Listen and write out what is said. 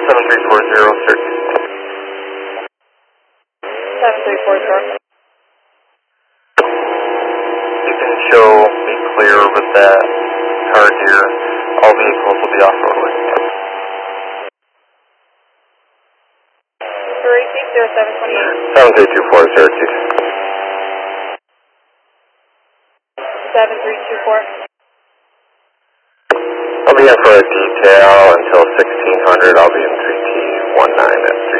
7340, sir. 7340. You can show be clear with that card here. All vehicles will be off roadway. 360 728. 73240, 7324. I'll be in for a detail until 1600. I'll be in 3T19 at 3.